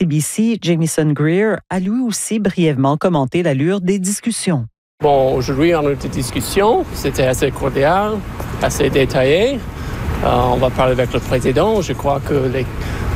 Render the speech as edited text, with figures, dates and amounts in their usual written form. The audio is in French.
CBC, Jamieson Greer, a lui aussi brièvement commenté l'allure des discussions. Bon, aujourd'hui, on a eu des discussions. C'était assez cordial, assez détaillé. On va parler avec le président. Je crois que